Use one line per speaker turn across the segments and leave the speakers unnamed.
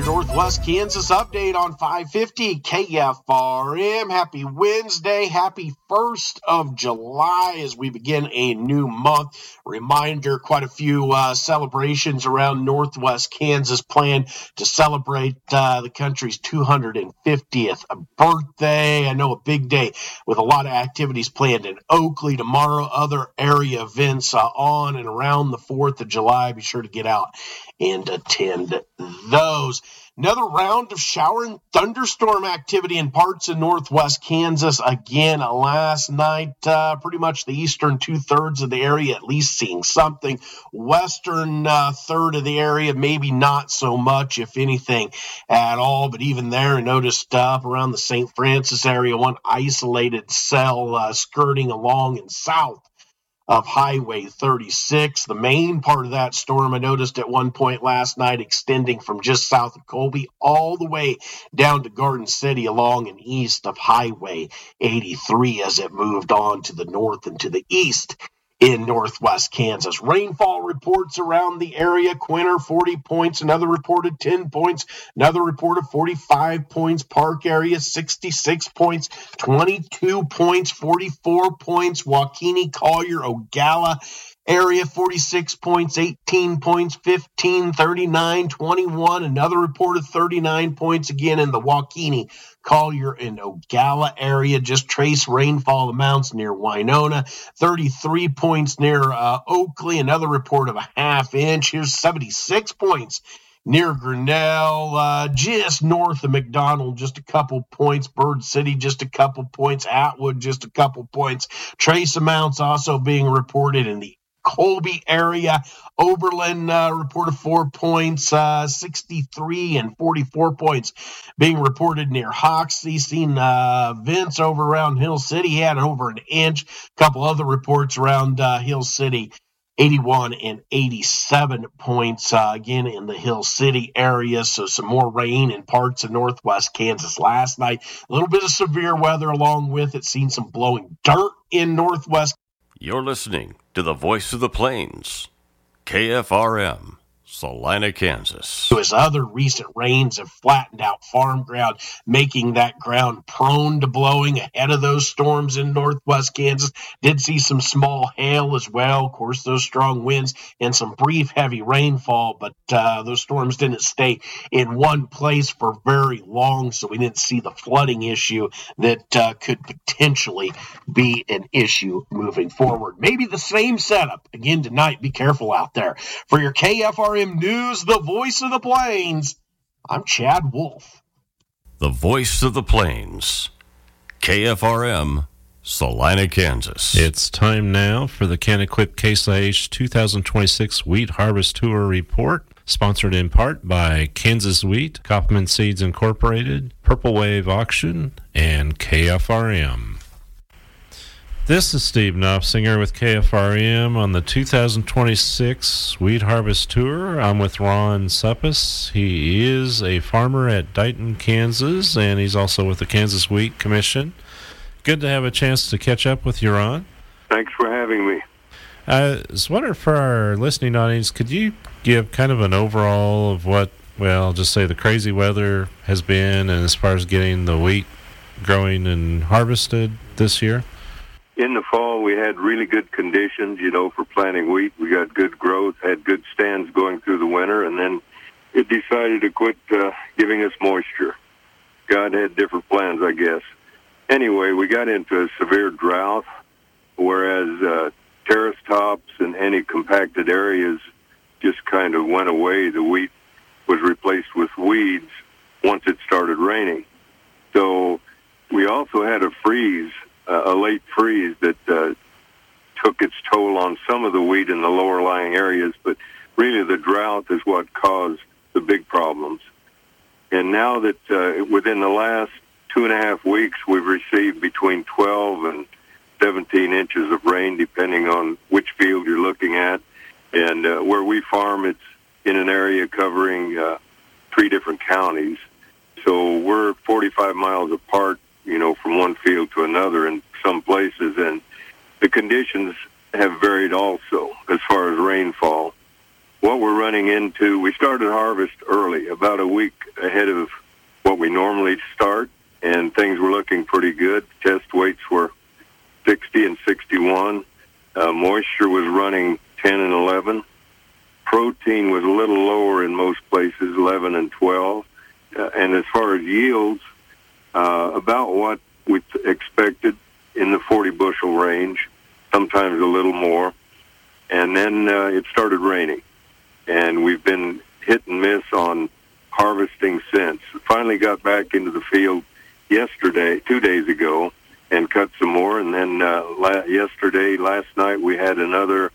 your Northwest Kansas update on 550 KFRM. Happy Wednesday. Happy 1st of July as we begin a new month. Reminder, quite a few celebrations around Northwest Kansas planned to celebrate the country's 250th birthday. I know a big day with a lot of activities planned in Oakley tomorrow. Other area events on and around the 4th of July. Be sure to get out and attend those. Another round of shower and thunderstorm activity in parts of Northwest Kansas. Again, last night, pretty much the eastern 2/3 of the area at least seeing something. Western third of the area, maybe not so much, if anything at all. But even there, I noticed up around the St. Francis area, one isolated cell skirting along and south of Highway 36. The main part of that storm, I noticed at one point last night, extending from just south of Colby all the way down to Garden City along and east of Highway 83 as it moved on to the north and to the east in Northwest Kansas. Rainfall reports around the area. Quinter, 40 points. Another reported 10 points. Another reported 45 points. Park area, 66 points. 22 points. 44 points. Waukene, Collier, Ogalla area, 46 points. 18 points. 15, 39, 21. Another reported 39 points again in the Waukene, Collier, and Ogalla area. Just trace rainfall amounts near Winona. 33 points near Oakley. Another report of a half inch. Here's 76 points near Grinnell, just north of McDonald, just a couple points. Bird City, just a couple points. Atwood, just a couple points. Trace amounts also being reported in the Colby area. Oberlin reported 4 points, 63 and 44 points being reported near Hoxie. Seen Vince over around Hill City. He had over an inch. A couple other reports around Hill City. 81 and 87 points again in the Hill City area. So some more rain in parts of Northwest Kansas last night. A little bit of severe weather along with it. Seen some blowing dirt in Northwest.
You're listening to the Voice of the Plains, KFRM, Salina, Kansas.
As other recent rains have flattened out farm ground, making that ground prone to blowing ahead of those storms in Northwest Kansas. Did see some small hail as well. Of course, those strong winds and some brief heavy rainfall, but those storms didn't stay in one place for very long, so we didn't see the flooding issue that could potentially be an issue moving forward. Maybe the same setup again tonight. Be careful out there. For your KFRM News, the Voice of the Plains, I'm Chad Wolf.
The Voice of the Plains, KFRM, Salina, Kansas.
It's time now for the Can-Equip Case IH 2026 Wheat Harvest Tour Report, sponsored in part by Kansas Wheat, Kaufman Seeds Incorporated, Purple Wave Auction, and KFRM. This is Steve Knopfsinger with KFRM on the 2026 Wheat Harvest Tour. I'm with Ron Suppes. He is a farmer at Dighton, Kansas, and he's also with the Kansas Wheat Commission. Good to have a chance to catch up with you, Ron.
Thanks for having me.
I was wondering, for our listening audience, could you give kind of an overall of what, well, just say the crazy weather has been, and as far as getting the wheat growing and harvested this year?
In the fall, we had really good conditions, for planting wheat. We got good growth, had good stands going through the winter, and then it decided to quit giving us moisture. God had different plans, I guess. Anyway, we got into a severe drought, whereas terrace tops and any compacted areas just kind of went away. The wheat was replaced with weeds once it started raining. So we also had a freeze, a late freeze that took its toll on some of the wheat in the lower lying areas, but really the drought is what caused the big problems. And now that within the last 2.5 weeks, we've received between 12 and 17 inches of rain, depending on which field you're looking at. And where we farm, it's in an area covering 3 different counties. So we're 45 miles apart, from one field to another in some places, and the conditions have varied also as far as rainfall. what we're running into, we started harvest early, about a week ahead of what we normally start, and things were looking pretty good. Test weights were 60 and 61. Moisture was running 10 and 11. Protein was a little lower in most places, 11 and 12. And as far as yields, about what we expected in the 40 bushel range, sometimes a little more. And then it started raining. And we've been hit and miss on harvesting since. Finally got back into the field yesterday, 2 days ago, and cut some more. And then last night, we had another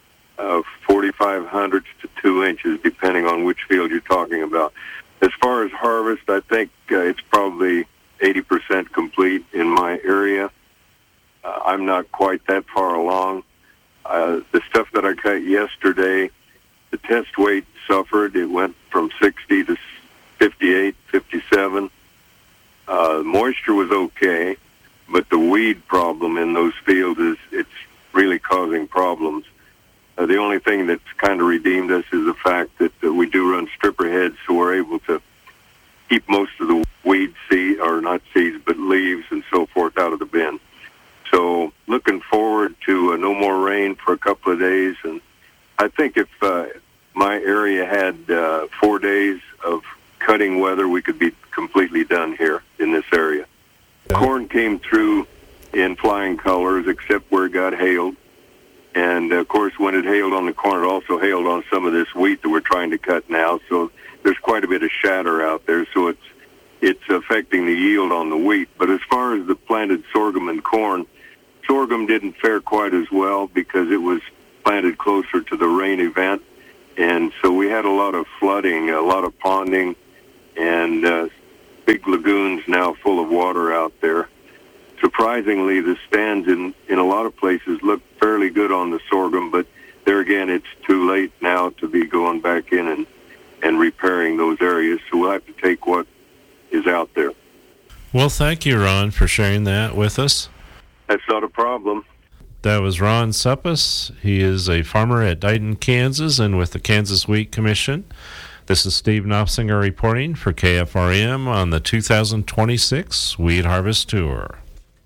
4,500 to 2 inches, depending on which field you're talking about. As far as harvest, I think it's probably 80% complete in my area. I'm not quite that far along. The stuff that I cut yesterday, the test weight suffered. It went from 60 to 58, 57. Moisture was okay, but the weed problem in those fields it's really causing problems. The only thing that's kind of redeemed us is the fact that we do run stripper heads, so we're able to keep most of the weed seed, or not seeds, but leaves and so forth out of the bin. So looking forward to no more rain for a couple of days. And I think if my area had 4 days of cutting weather, we could be completely done here in this area. Corn came through in flying colors, except where it got hailed. And, of course, when it hailed on the corn, it also hailed on some of this wheat that we're trying to cut now. So there's quite a bit of shatter out there. So it's affecting the yield on the wheat. But as far as the planted sorghum and corn, sorghum didn't fare quite as well because it was planted closer to the rain event. And so we had a lot of flooding, a lot of ponding, and big lagoons now full of water out there. Surprisingly, the stands in a lot of places look fairly good on the sorghum, but there again, it's too late now to be going back in and repairing those areas. So we'll have to take what is out there.
Well, thank you, Ron, for sharing that with us.
That's not a problem.
That was Ron Suppes. He is a farmer at Dighton, Kansas, and with the Kansas Wheat Commission. This is Steve Knopfsinger reporting for KFRM on the 2026 Wheat Harvest Tour.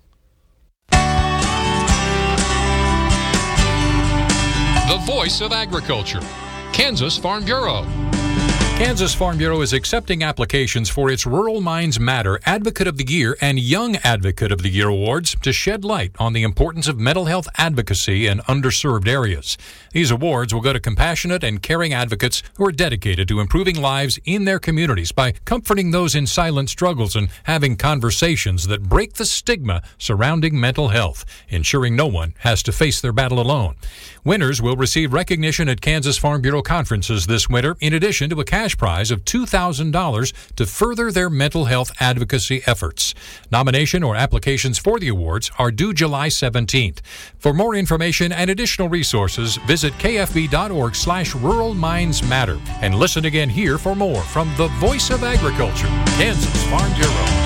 The voice of agriculture, Kansas Farm Bureau. Kansas Farm Bureau is accepting applications for its Rural Minds Matter Advocate of the Year and Young Advocate of the Year awards to shed light on the importance of mental health advocacy in underserved areas. These awards will go to compassionate and caring advocates who are dedicated to improving lives in their communities by comforting those in silent struggles and having conversations that break the stigma surrounding mental health, ensuring no one has to face their battle alone. Winners will receive recognition at Kansas Farm Bureau conferences this winter, in addition to a cash prize of $2,000 to further their mental health advocacy efforts. Nomination or applications for the awards are due July 17th. For more information and additional resources, visit kfb.org/Rural Minds Matter and listen again here for more from the Voice of Agriculture, Kansas Farm Bureau.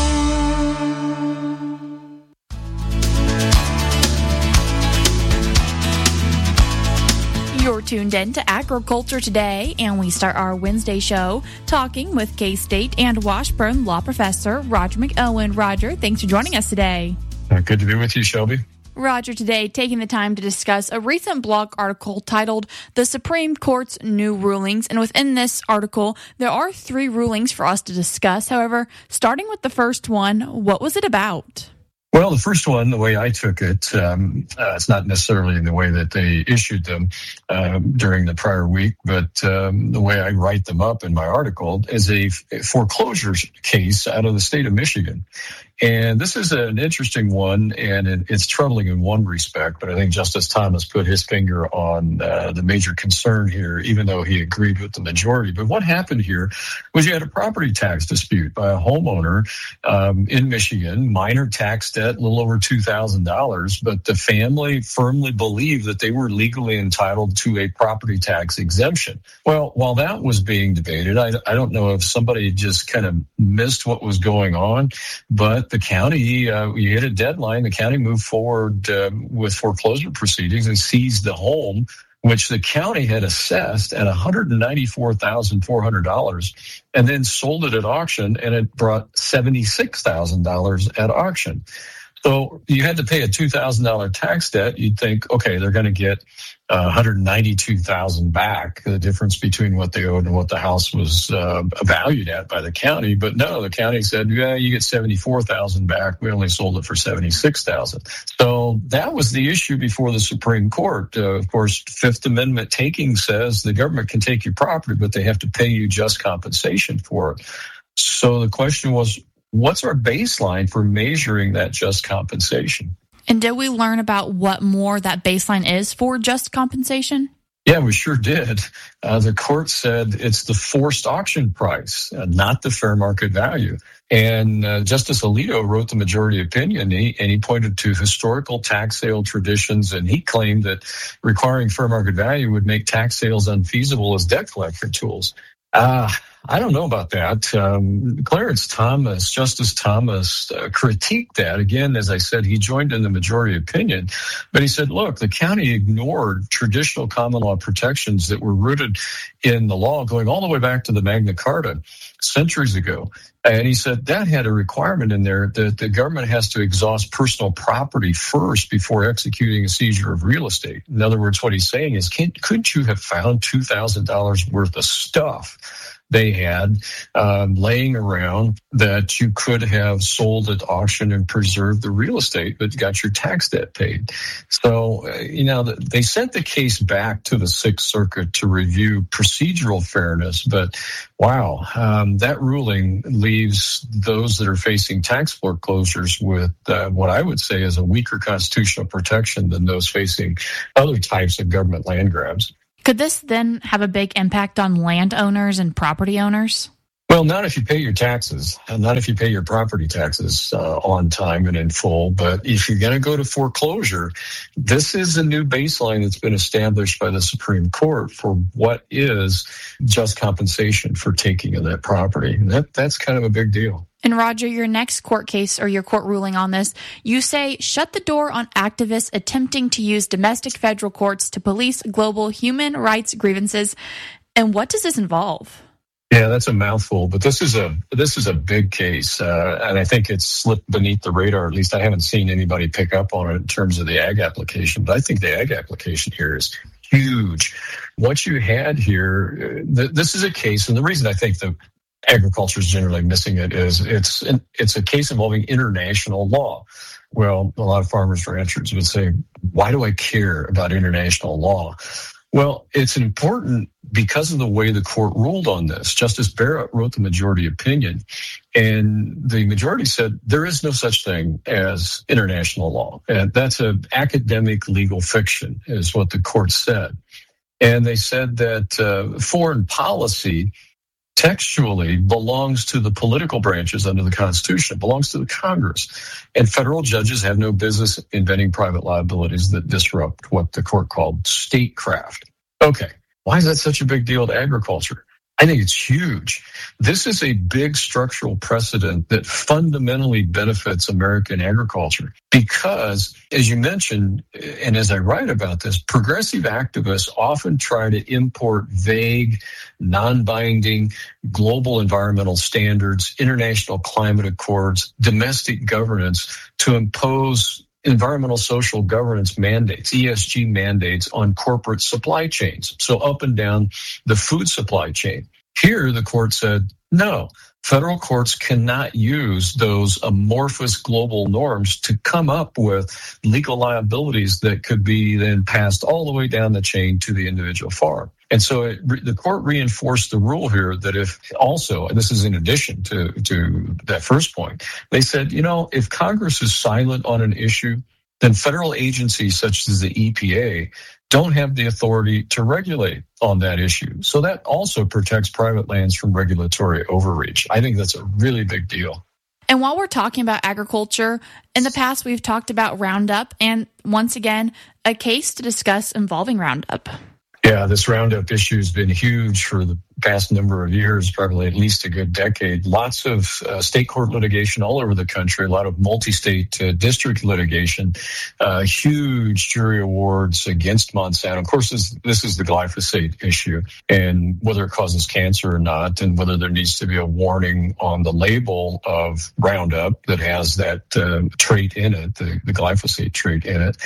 You're tuned in to Agriculture Today, and we start our Wednesday show talking with K-State and Washburn law professor Roger McElwain. Roger, thanks for joining us today.
Good to be with you, Shelby.
Roger, today taking the time to discuss a recent blog article titled The Supreme Court's New Rulings. And within this article, there are 3 rulings for us to discuss. However, starting with the first one, what was it about?
Well, the first one, the way I took it, it's not necessarily in the way that they issued them during the prior week, but the way I write them up in my article is a foreclosure case out of the state of Michigan. And this is an interesting one, and it's troubling in one respect, but I think Justice Thomas put his finger on the major concern here, even though he agreed with the majority. But what happened here was you had a property tax dispute by a homeowner in Michigan, minor tax debt, a little over $2,000, but the family firmly believed that they were legally entitled to a property tax exemption. Well, while that was being debated, I don't know if somebody just kind of missed what was going on, but the county, you hit a deadline. The county moved forward with foreclosure proceedings and seized the home which the county had assessed at $194,400 and then sold it at auction, and it brought $76,000 at auction. So you had to pay a $2,000 tax debt. You'd think, okay, they're going to get $192,000 back, the difference between what they owed and what the house was valued at by the county. But no, the county said, yeah, you get $74,000 back. We only sold it for $76,000. So that was the issue before the Supreme Court. Of course, Fifth Amendment taking says the government can take your property, but they have to pay you just compensation for it. So the question was, what's our baseline for measuring that just compensation?
And did we learn about what more that baseline is for just compensation?
Yeah, we sure did. The court said it's the forced auction price, not the fair market value. And Justice Alito wrote the majority opinion, and he pointed to historical tax sale traditions, and he claimed that requiring fair market value would make tax sales unfeasible as debt collection tools. I don't know about that. Clarence Thomas, Justice Thomas, critiqued that. Again, as I said, he joined in the majority opinion, but he said, look, the county ignored traditional common law protections that were rooted in the law going all the way back to the Magna Carta centuries ago. And he said that had a requirement in there that the government has to exhaust personal property first before executing a seizure of real estate. In other words, what he's saying is, couldn't you have found $2,000 worth of stuff they had laying around that you could have sold at auction and preserved the real estate, but got your tax debt paid? So, they sent the case back to the Sixth Circuit to review procedural fairness, but wow, that ruling leaves those that are facing tax foreclosures with what I would say is a weaker constitutional protection than those facing other types of government land grabs.
Could this then have a big impact on landowners and property owners?
Well, not if you pay your taxes, and not if you pay your property taxes on time and in full. But if you're going to go to foreclosure, this is a new baseline that's been established by the Supreme Court for what is just compensation for taking of that property. And that's kind of a big deal.
And Roger, your next court case or your court ruling on this, you say shut the door on activists attempting to use domestic federal courts to police global human rights grievances. And what does this involve?
Yeah, that's a mouthful, but this is a big case, and I think it's slipped beneath the radar. At least I haven't seen anybody pick up on it in terms of the ag application, but I think the ag application here is huge. What you had here, this is a case, and the reason I think the agriculture is generally missing it is it's a case involving international law. Well, a lot of farmers and ranchers would say, why do I care about international law? Well, it's important because of the way the court ruled on this. Justice Barrett wrote the majority opinion, and the majority said there is no such thing as international law. And that's an academic legal fiction, is what the court said. And they said that foreign policy textually belongs to the political branches under the Constitution. It belongs to the Congress. And federal judges have no business inventing private liabilities that disrupt what the court called statecraft. Okay, why is that such a big deal to agriculture? I think it's huge. This is a big structural precedent that fundamentally benefits American agriculture because, as you mentioned, and as I write about this, progressive activists often try to import vague, non-binding global environmental standards, international climate accords, domestic governance to impose environmental social governance mandates, ESG mandates on corporate supply chains, so up and down the food supply chain. Here, the court said, no, federal courts cannot use those amorphous global norms to come up with legal liabilities that could be then passed all the way down the chain to the individual farm. And so the court reinforced the rule here that if also, and this is in addition to that first point, they said, if Congress is silent on an issue, then federal agencies such as the EPA don't have the authority to regulate on that issue. So that also protects private lands from regulatory overreach. I think that's a really big deal.
And while we're talking about agriculture, in the past we've talked about Roundup, and once again, a case to discuss involving Roundup.
Yeah, this Roundup issue has been huge for the past number of years, probably at least a good decade, lots of state court litigation all over the country, a lot of multi-state district litigation, huge jury awards against Monsanto. Of course, this is the glyphosate issue, and whether it causes cancer or not, and whether there needs to be a warning on the label of Roundup that has that trait in it, the glyphosate trait in it.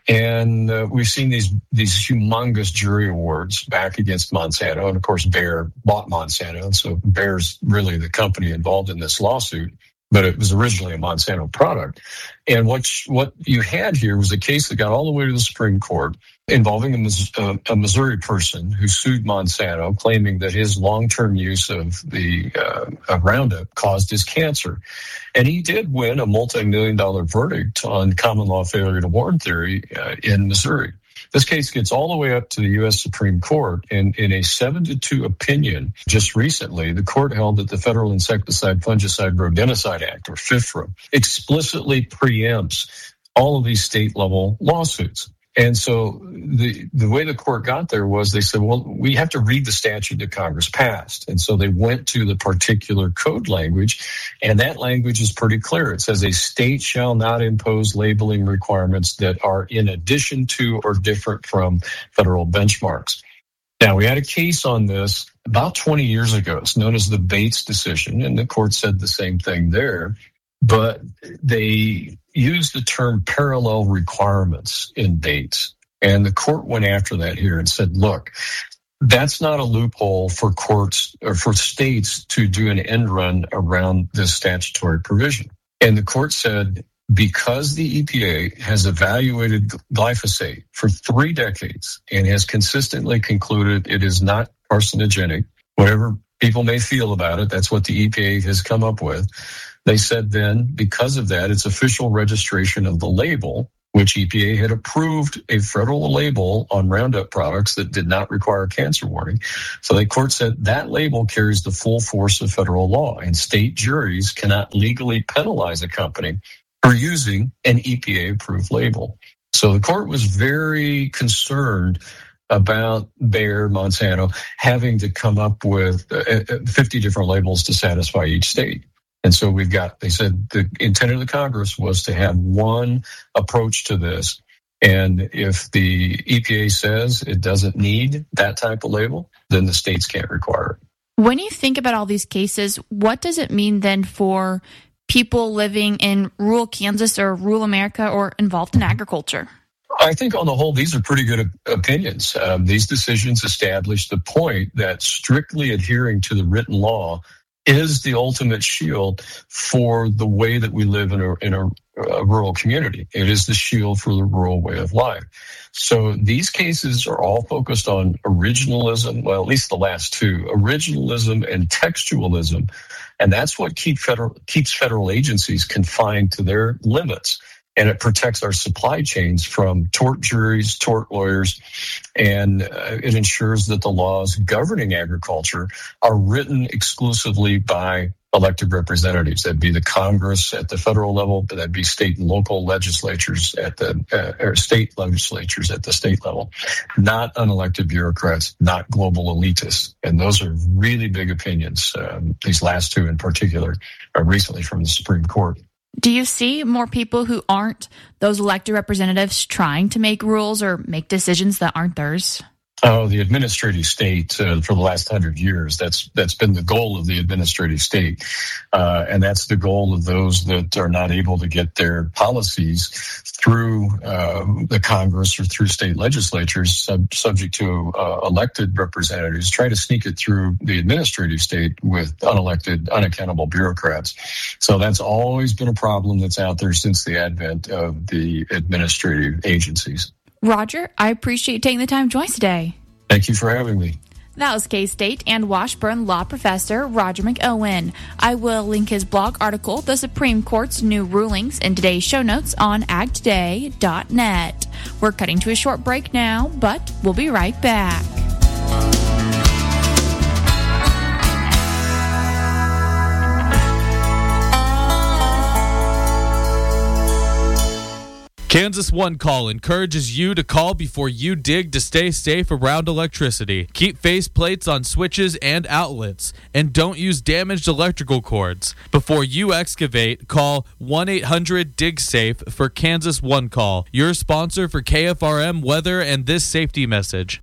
And we've seen these humongous jury awards back against Monsanto. And of course, Bayer bought Monsanto. And so Bayer's really the company involved in this lawsuit, but it was originally a Monsanto product. And what you had here was a case that got all the way to the Supreme Court involving a Missouri person who sued Monsanto, claiming that his long-term use of the Roundup caused his cancer. And he did win a multi-million-dollar verdict on common law failure to warn theory in Missouri. This case gets all the way up to the U.S. Supreme Court, and in a 7-2 opinion just recently, the court held that the Federal Insecticide, Fungicide, Rodenticide Act, or FIFRA, explicitly preempts all of these state-level lawsuits. And so the way the court got there was they said, well, we have to read the statute that Congress passed. And so they went to the particular code language, and that language is pretty clear. It says a state shall not impose labeling requirements that are in addition to or different from federal benchmarks. Now, we had a case on this about 20 years ago. It's known as the Bates decision, and the court said the same thing there. But they used the term parallel requirements in Bates. And the court went after that here and said, look, that's not a loophole for courts or for states to do an end run around this statutory provision. And the court said, because the EPA has evaluated glyphosate for 3 decades and has consistently concluded it is not carcinogenic, whatever people may feel about it, that's what the EPA has come up with. They said then, because of that, its official registration of the label, which EPA had approved a federal label on Roundup products that did not require cancer warning. So the court said that label carries the full force of federal law, and state juries cannot legally penalize a company for using an EPA-approved label. So the court was very concerned about Bayer, Monsanto, having to come up with 50 different labels to satisfy each state. And so they said the intent of the Congress was to have one approach to this. And if the EPA says it doesn't need that type of label, then the states can't require it.
When you think about all these cases, what does it mean then for people living in rural Kansas or rural America or involved in agriculture?
I think on the whole, these are pretty good opinions. These decisions establish the point that strictly adhering to the written law is the ultimate shield for the way that we live in a rural community. It is the shield for the rural way of life. So these cases are all focused on originalism, well, at least the last two, originalism and textualism. And that's what keeps federal agencies confined to their limits. And it protects our supply chains from tort juries, tort lawyers, and it ensures that the laws governing agriculture are written exclusively by elected representatives. That'd be the Congress at the federal level, but that'd be state and local legislatures at or state legislatures at the state level, not unelected bureaucrats, not global elitists. And those are really big opinions. These last two in particular are recently from the Supreme Court.
Do you see more people who aren't those elected representatives trying to make rules or make decisions that aren't theirs?
Oh, the administrative state for the last 100 years. That's been the goal of the administrative state. And that's the goal of those that are not able to get their policies through the Congress or through state legislatures subject to elected representatives, try to sneak it through the administrative state with unelected, unaccountable bureaucrats. So that's always been a problem that's out there since the advent of the administrative agencies.
Roger, I appreciate you taking the time to join us today.
Thank you for having me.
That was K-State and Washburn Law Professor Roger McOwen. I will link his blog article, The Supreme Court's New Rulings, in today's show notes on agtoday.net. We're cutting to a short break now, but we'll be right back.
Kansas One Call encourages you to call before you dig to stay safe around electricity. Keep faceplates on switches and outlets, and don't use damaged electrical cords. Before you excavate, call 1-800-DIG-SAFE for Kansas One Call, your sponsor for KFRM weather and this safety message.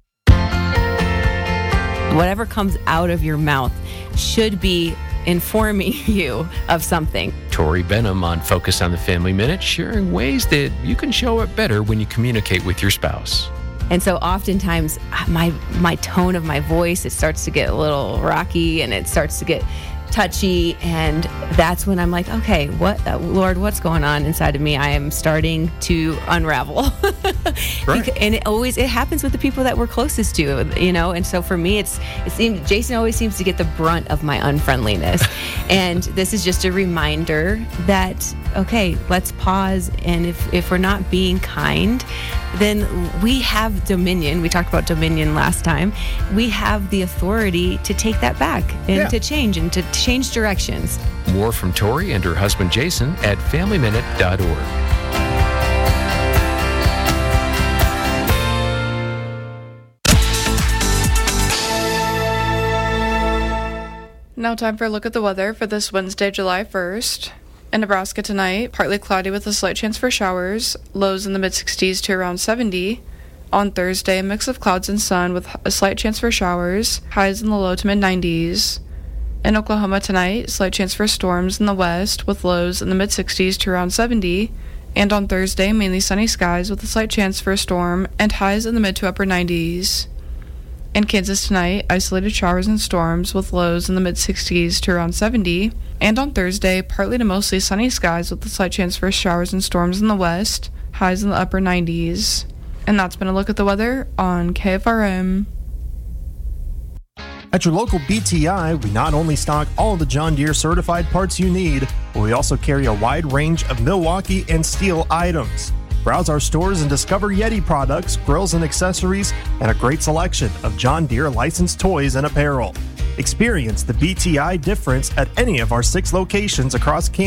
Whatever comes out of your mouth should be informing you of something.
Tori Benham on Focus on the Family Minute, sharing ways that you can show it better when you communicate with your spouse.
And so oftentimes my tone of my voice, it starts to get a little rocky and it starts to get touchy, and that's when I'm like, okay, Lord, what's going on inside of me? I am starting to unravel. Right. And it happens with the people that we're closest to, and so for me, it seems Jason always seems to get the brunt of my unfriendliness. And this is just a reminder that, okay, let's pause, and if we're not being kind, then we have dominion. We talked about dominion last time. We have the authority to take that back and to change and to change directions.
More from Tori and her husband Jason at FamilyMinute.org.
Now time for a look at the weather for this Wednesday, July 1st. In Nebraska tonight, partly cloudy with a slight chance for showers, lows in the mid-60s to around 70. On Thursday, a mix of clouds and sun with a slight chance for showers, highs in the low to mid-90s. In Oklahoma tonight, slight chance for storms in the west with lows in the mid-60s to around 70. And on Thursday, mainly sunny skies with a slight chance for a storm and highs in the mid to upper 90s. In Kansas tonight, isolated showers and storms with lows in the mid-60s to around 70. And on Thursday, partly to mostly sunny skies with a slight chance for showers and storms in the west, highs in the upper 90s. And that's been a look at the weather on KFRM.
At your local BTI, we not only stock all of the John Deere certified parts you need, but we also carry a wide range of Milwaukee and Steel items. Browse our stores and discover Yeti products, grills and accessories, and a great selection of John Deere licensed toys and apparel. Experience the BTI difference at any of our 6 locations across Kansas.